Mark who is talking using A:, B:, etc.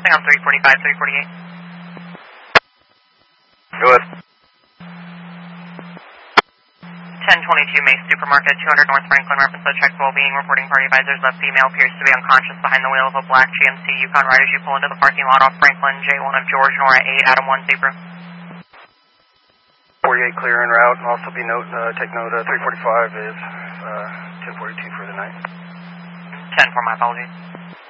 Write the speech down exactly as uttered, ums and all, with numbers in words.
A: crossing on three forty-five, three forty-eight.
B: Go ahead.
A: ten twenty-two Mace Supermarket, two hundred North Franklin, reference to check well-being, reporting party advisors left female appears to be unconscious behind the wheel of a black G M C Yukon Ride as you pull into the parking lot off Franklin, J one of George, Nora eight, Adam one, Zebra.
B: forty-eight clear en route, and also be note, uh, take note, uh, three forty-five is uh, ten forty-two for the night.
A: ten for my apologies.